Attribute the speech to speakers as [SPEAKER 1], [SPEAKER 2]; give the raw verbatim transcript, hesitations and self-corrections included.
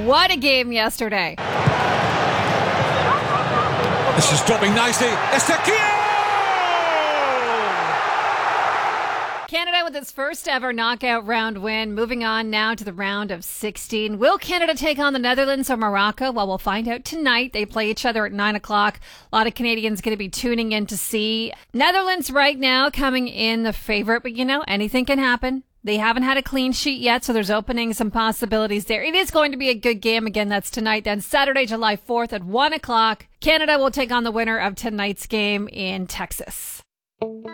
[SPEAKER 1] What a game yesterday.
[SPEAKER 2] This is dropping nicely. Estaquio!
[SPEAKER 1] Canada with its first ever knockout round win. Moving on now to the round of sixteen. Will Canada take on the Netherlands or Morocco? Well, we'll find out tonight. They play each other at nine o'clock. A lot of Canadians going to be tuning in to see. Netherlands right now coming in the favorite, but you know, anything can happen. They haven't had a clean sheet yet, so there's opening some possibilities there. It is going to be a good game. Again, that's tonight. Then Saturday, July fourth at one o'clock. Canada will take on the winner of tonight's game in Texas.